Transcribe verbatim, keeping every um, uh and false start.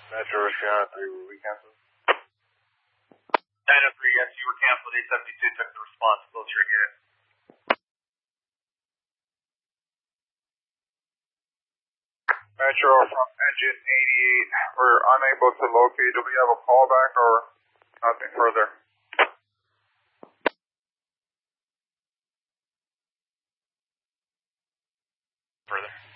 Metro Shot three, were we canceled? nine oh three, yes, you were canceled. eight seventy-two took the response. Closer again. Metro from engine eighty-eight, we're unable to locate. Do we have a callback or nothing further? Further.